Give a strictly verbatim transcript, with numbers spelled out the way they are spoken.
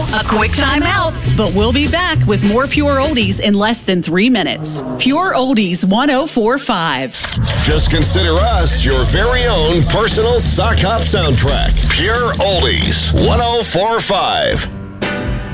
a quick time out. But we'll be back with more Pure Oldies in less than three minutes. Pure Oldies one oh four point five. Just consider us your very own personal sock hop soundtrack. Pure Oldies one oh four point five.